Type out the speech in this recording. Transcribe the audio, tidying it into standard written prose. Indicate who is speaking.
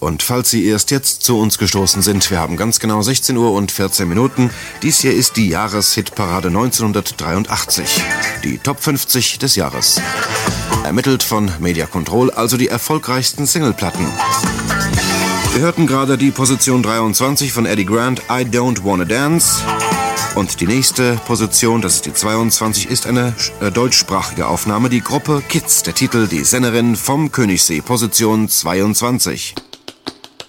Speaker 1: Und falls Sie erst jetzt zu uns gestoßen sind, wir haben ganz genau 16 Uhr und 14 Minuten. Dies hier ist die Jahreshitparade 1983. Die Top 50 des Jahres. Ermittelt von Media Control, also die erfolgreichsten Singleplatten. Wir hörten gerade die Position 23 von Eddie Grant, I Don't Wanna Dance. Und die nächste Position, das ist die 22, ist eine deutschsprachige Aufnahme. Die Gruppe Kids, der Titel Die Sennerin vom Königssee, Position 22.